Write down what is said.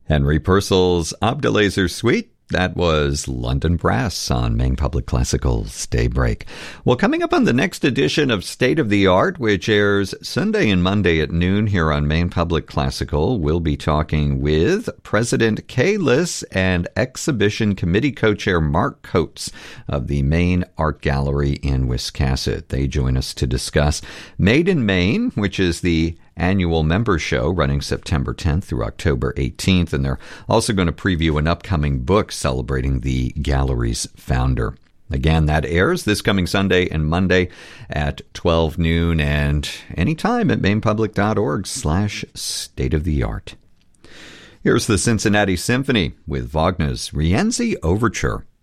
Henry Purcell's Abdelaziz Suite. That was London Brass on Maine Public Classical's Daybreak. Well, coming up on the next edition of State of the Art, which airs Sunday and Monday at noon here on Maine Public Classical, we'll be talking with President Kay Liss and Exhibition Committee Co-Chair Mark Coates of the Maine Art Gallery in Wiscasset. They join us to discuss Made in Maine, which is the annual member show running September 10th through October 18th, and they're also going to preview an upcoming book celebrating the gallery's founder. Again, that airs this coming Sunday and Monday at 12 noon and anytime at mainepublic.org/stateoftheart. Here's the Cincinnati Symphony with Wagner's Rienzi Overture.